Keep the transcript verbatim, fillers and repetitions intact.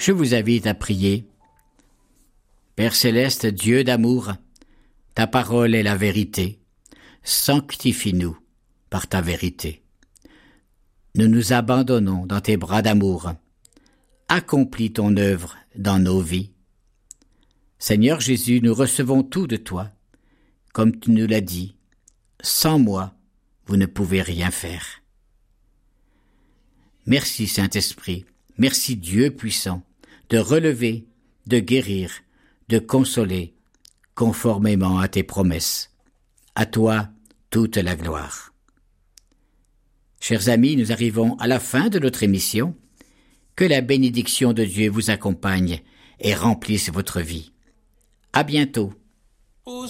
Je vous invite à prier. Père céleste, Dieu d'amour, ta parole est la vérité. Sanctifie-nous par ta vérité. Nous nous abandonnons dans tes bras d'amour. Accomplis ton œuvre dans nos vies. Seigneur Jésus, nous recevons tout de toi. Comme tu nous l'as dit, sans moi, vous ne pouvez rien faire. Merci Saint-Esprit, merci Dieu puissant, de relever, de guérir, de consoler, conformément à tes promesses. À toi, toute la gloire. Chers amis, nous arrivons à la fin de notre émission. Que la bénédiction de Dieu vous accompagne et remplisse votre vie. À bientôt.